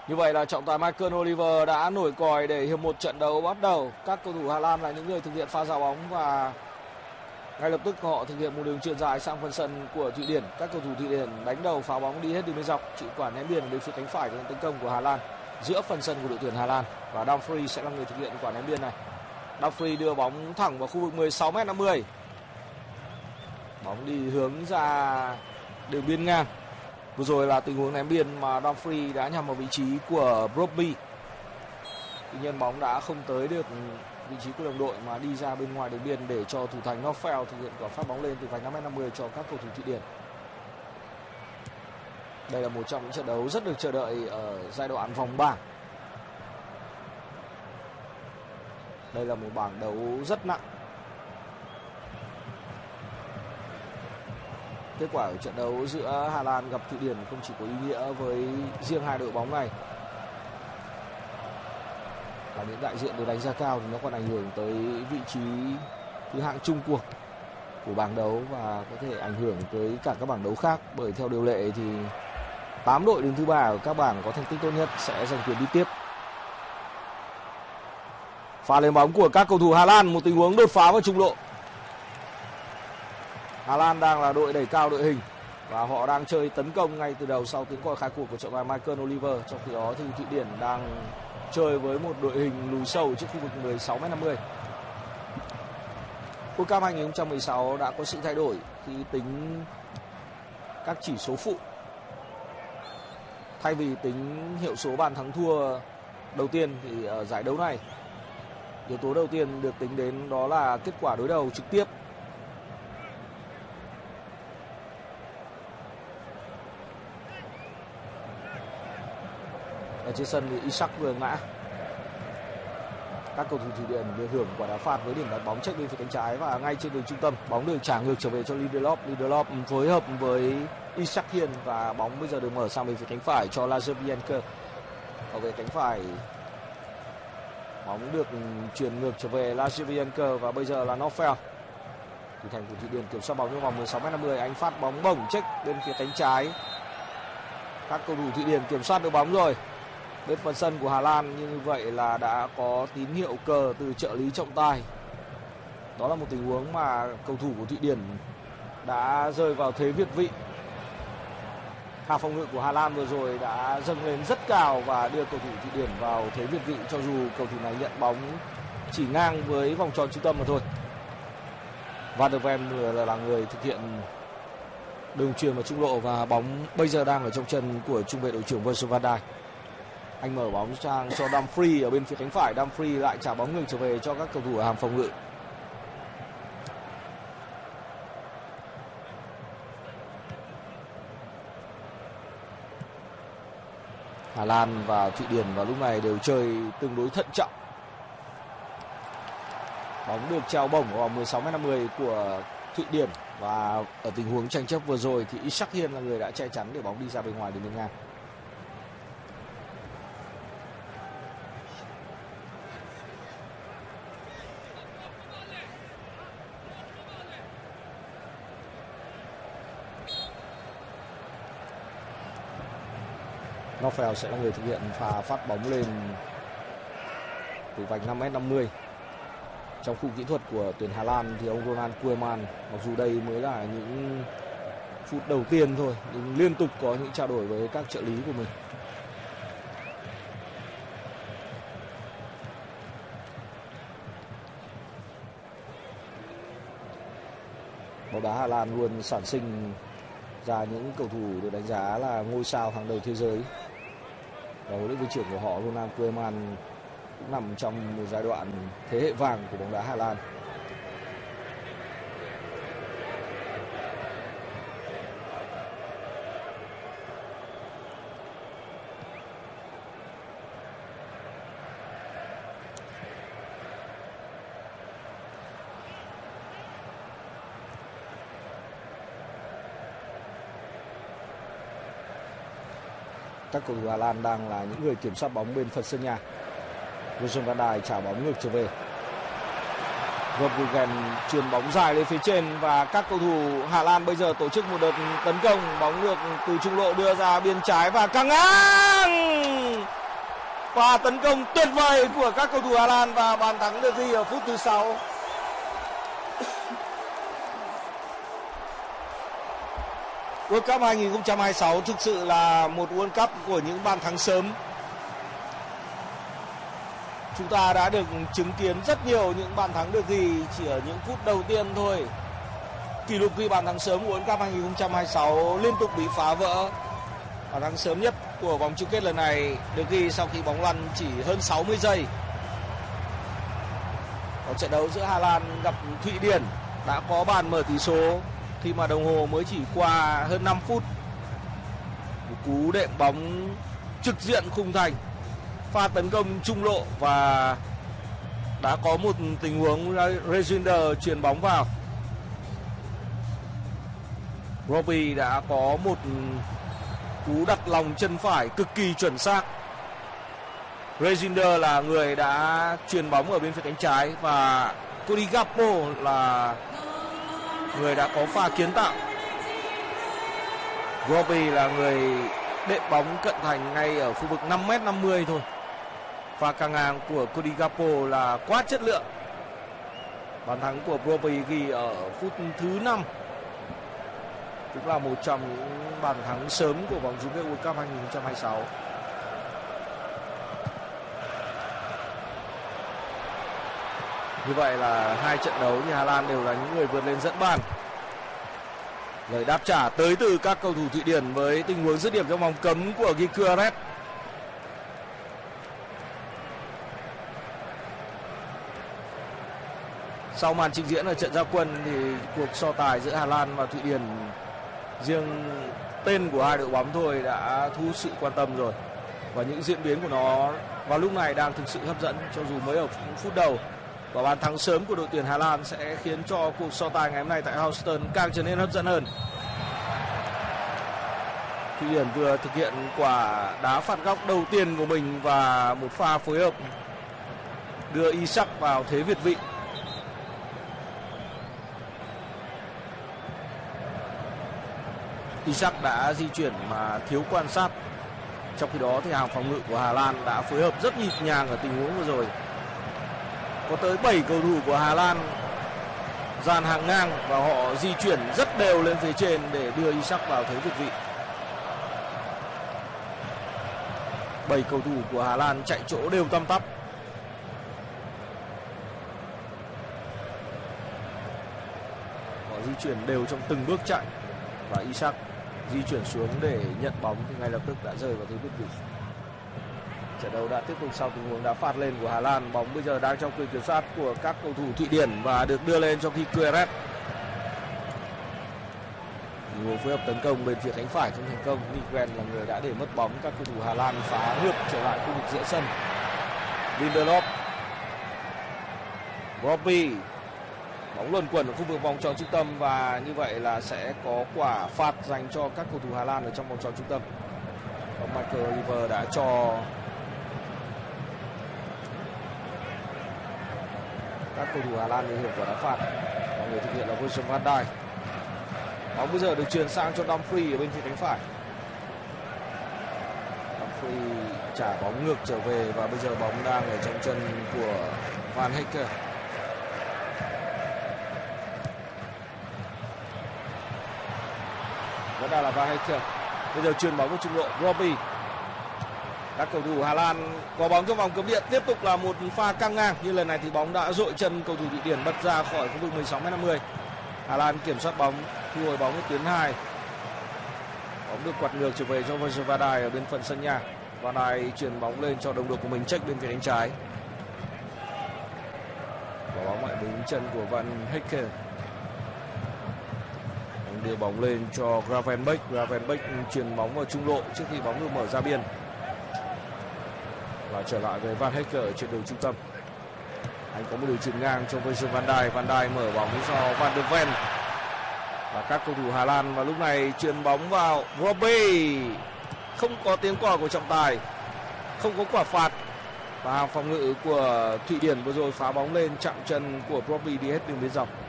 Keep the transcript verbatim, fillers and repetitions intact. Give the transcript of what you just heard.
Như vậy là trọng tài Michael Oliver đã nổi còi để hiệp một trận đấu bắt đầu. Các cầu thủ Hà Lan là những người thực hiện pha giao bóng và ngay lập tức họ thực hiện một đường chuyền dài sang phần sân của Thụy Điển. Các cầu thủ Thụy Điển đánh đầu phá bóng đi hết đường biên dọc, chịu quả ném biên ở bên phía cánh phải của tấn công của Hà Lan giữa phần sân của đội tuyển Hà Lan, và Dumfries sẽ là người thực hiện quả ném biên này. Dumfries đưa bóng thẳng vào khu vực mười sáu mét năm mươi. Bóng đi hướng ra đường biên ngang. Vừa rồi là tình huống ném biên mà Dumfries đã nhằm vào vị trí của Brobbey. Tuy nhiên bóng đã không tới được vị trí của đồng đội mà đi ra bên ngoài đường biên để cho thủ thành Norfeld thực hiện quả phát bóng lên từ vạch năm mét năm mươi cho các cầu thủ Thụy Điển. Đây là một trong những trận đấu rất được chờ đợi ở giai đoạn vòng bảng. Đây là một bảng đấu rất nặng. Kết quả của trận đấu giữa Hà Lan gặp Thụy Điển không chỉ có ý nghĩa với riêng hai đội bóng này, và những đại diện được đánh giá cao, thì nó còn ảnh hưởng tới vị trí thứ hạng chung cuộc của bảng đấu và có thể ảnh hưởng tới cả các bảng đấu khác. Bởi theo điều lệ thì tám đội đứng thứ ba ở các bảng có thành tích tốt nhất sẽ giành quyền đi tiếp. Pha lên bóng của các cầu thủ Hà Lan, một tình huống đột phá vào trung lộ. Hà Lan đang là đội đẩy cao đội hình và họ đang chơi tấn công ngay từ đầu sau tiếng còi khai cuộc của trọng tài Michael Oliver. Trong khi đó thì Thụy Điển đang chơi với một đội hình lùi sâu trước khu vực mười sáu mét năm mươi. World Cup hai không một sáu đã có sự thay đổi khi tính các chỉ số phụ. Thay vì tính hiệu số bàn thắng thua đầu tiên thì ở giải đấu này, yếu tố đầu tiên được tính đến đó là kết quả đối đầu trực tiếp. Ở trên sân thì Isaac vừa ngã. Các cầu thủ Thụy Điển được hưởng quả đá phạt với điểm đặt bóng check bên phía cánh trái, và ngay trên đường trung tâm bóng được trả ngược trở về cho Lindelof. Lindelof phối hợp với Isaac Hiên và bóng bây giờ được mở sang bên phía cánh phải cho Lazarbianker. Ở về cánh phải bóng được chuyển ngược trở về Lazarbianker và bây giờ là Norfeld. Thủ thành của Thụy Điển kiểm soát bóng trong vòng mười sáu mét năm mươi, anh phát bóng bổng check bên phía cánh trái. Các cầu thủ Thụy Điển kiểm soát được bóng rồi. Bên phần sân của Hà Lan như vậy là đã có tín hiệu cờ từ trợ lý trọng tài. Đó là một tình huống mà cầu thủ của Thụy Điển đã rơi vào thế việt vị. Hàng phòng ngự của Hà Lan vừa rồi đã dâng lên rất cao và đưa cầu thủ Thụy Điển vào thế việt vị, cho dù cầu thủ này nhận bóng chỉ ngang với vòng tròn trung tâm mà thôi. Van der Ven vừa là người thực hiện đường chuyền vào trung lộ và bóng bây giờ đang ở trong chân của trung vệ đội trưởng Virgil van Dijk. Anh mở bóng sang cho Dumfries ở bên phía cánh phải. Dumfries lại trả bóng ngược trở về cho các cầu thủ ở hàng phòng ngự. Hà Lan và Thụy Điển vào lúc này đều chơi tương đối thận trọng. Bóng được treo bổng vào mười sáu mét năm mươi của Thụy Điển, và ở tình huống tranh chấp vừa rồi thì Isaac Hiên là người đã che chắn để bóng đi ra bên ngoài đường biên ngang. Norfeld sẽ là người thực hiện pha phát bóng lên từ vạch năm mét năm mươi. Trong khu kỹ thuật của tuyển Hà Lan thì ông Ronald Koeman, mặc dù đây mới là những phút đầu tiên thôi, nhưng liên tục có những trao đổi với các trợ lý của mình. Bóng đá Hà Lan luôn sản sinh ra những cầu thủ được đánh giá là ngôi sao hàng đầu thế giới. Và huấn luyện viên trưởng của họ Ronald Koeman cũng nằm trong một giai đoạn thế hệ vàng của bóng đá Hà Lan. Các cầu thủ Hà Lan đang là những người kiểm soát bóng bên phần sân nhà. Virgil van Dijk trả bóng ngược trở về. Verbruggen chuyền bóng dài lên phía trên và các cầu thủ Hà Lan bây giờ tổ chức một đợt tấn công. Bóng được từ trung lộ đưa ra biên trái và căng ngang. Và tấn công tuyệt vời của các cầu thủ Hà Lan và bàn thắng được ghi ở phút thứ sáu. World Cup hai không hai sáu thực sự là một World Cup của những bàn thắng sớm. Chúng ta đã được chứng kiến rất nhiều những bàn thắng được ghi chỉ ở những phút đầu tiên thôi. Kỷ lục ghi bàn thắng sớm của World Cup hai không hai sáu liên tục bị phá vỡ. Bàn thắng sớm nhất của vòng chung kết lần này được ghi sau khi bóng lăn chỉ hơn sáu mươi giây. Ở trận đấu giữa Hà Lan gặp Thụy Điển đã có bàn mở tỷ số khi mà đồng hồ mới chỉ qua hơn năm phút. Một cú đệm bóng trực diện khung thành, pha tấn công trung lộ và đã có một tình huống Reginder chuyền bóng vào. Robbie đã có một cú đặt lòng chân phải cực kỳ chuẩn xác. Reginder là người đã chuyền bóng ở bên phía cánh trái và Cody Gakpo là người đã có pha kiến tạo. Robbie là người đệm bóng cận thành ngay ở khu vực năm mét năm mươi thôi. Pha căng ngang của Cody Gakpo là quá chất lượng. Bàn thắng của Robbie ghi ở phút thứ năm, cũng là một trong những bàn thắng sớm của vòng chung kết World Cup hai không hai sáu. Như vậy là hai trận đấu thì Hà Lan đều là những người vượt lên dẫn bàn. Lời đáp trả tới từ các cầu thủ Thụy Điển với tình huống dứt điểm trong vòng cấm của Gyökeres. Sau màn trình diễn ở trận ra quân thì cuộc so tài giữa Hà Lan và Thụy Điển, riêng tên của hai đội bóng thôi đã thu hút sự quan tâm rồi. Và những diễn biến của nó vào lúc này đang thực sự hấp dẫn, cho dù mới ở phút đầu. Và bàn thắng sớm của đội tuyển Hà Lan sẽ khiến cho cuộc so tài ngày hôm nay tại Houston càng trở nên hấp dẫn hơn. Thụy Điển vừa thực hiện quả đá phạt góc đầu tiên của mình và một pha phối hợp đưa Isak vào thế việt vị. Isak đã di chuyển mà thiếu quan sát. Trong khi đó thì hàng phòng ngự của Hà Lan đã phối hợp rất nhịp nhàng ở tình huống vừa rồi. Có tới bảy cầu thủ của Hà Lan dàn hàng ngang và họ di chuyển rất đều lên phía trên để đưa Isak vào thế việt vị. bảy cầu thủ của Hà Lan chạy chỗ đều tăm tắp. Họ di chuyển đều trong từng bước chạy và Isak di chuyển xuống để nhận bóng thì ngay lập tức đã rơi vào thế việt vị. Trận đấu đã tiếp tục sau tình huống đá phạt lên của Hà Lan. Bóng bây giờ đang trong quyền kiểm soát của các cầu thủ Thụy Điển và được đưa lên cho Gyökeres. Tình huống phối hợp tấn công bên phía cánh phải không thành công. Nygren là người đã để mất bóng. Các cầu thủ Hà Lan phá ngược trở lại khu vực giữa sân. Lindelof, Robbie, bóng luẩn quẩn ở khu vực vòng tròn trung tâm và như vậy là sẽ có quả phạt dành cho các cầu thủ Hà Lan ở trong vòng tròn trung tâm. Ông Michael Oliver đã cho các cầu thủ Hà Lan được hưởng quả đá phạt và người thực hiện là Virgil van Dijk. Bóng bây giờ được truyền sang cho Dumfries ở bên phía cánh phải. Dumfries trả bóng ngược trở về và bây giờ bóng đang ở trong chân của Van Hecke. Vẫn đang là Van Hecke. Bây giờ chuyền bóng vào trung lộ Robbie. Các cầu thủ Hà Lan có bóng trong vòng cấm địa, tiếp tục là một pha căng ngang, nhưng lần này thì bóng đã dội chân cầu thủ Thụy Điển bật ra khỏi khu vực mười sáu mét năm mươi. Hà Lan kiểm soát bóng, thu hồi bóng ở tuyến hai. Bóng được quạt ngược trở về cho Virgil van Dijk ở bên phần sân nhà. Van Dijk chuyền bóng lên cho đồng đội của mình check bên phía cánh trái. Quả bóng lại đứng chân của Van Hecke. Đưa bóng lên cho Gravenberch. Gravenberch chuyền bóng vào trung lộ trước khi bóng được mở ra biên. Và trở lại với Van Hecke ở trên đường trung tâm. Anh có một đường chuyền ngang cho Virgil van Dijk. Van Dijk mở bóng cho Van der Ven. Và các cầu thủ Hà Lan vào lúc này chuyền bóng vào Robbie. Không có tiếng còi của trọng tài, không có quả phạt. Và hàng phòng ngự của Thụy Điển vừa rồi phá bóng lên chạm chân của Robbie đi hết đường biên dọc.